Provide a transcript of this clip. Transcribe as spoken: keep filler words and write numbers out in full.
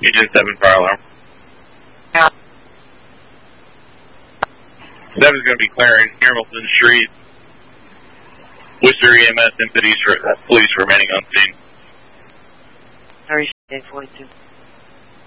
Agent seven, fire alarm. Yeah. seven's going to be clearing Hamilton Street. Worcester E M S and police, police remaining on scene. Sorry, eight forty-two.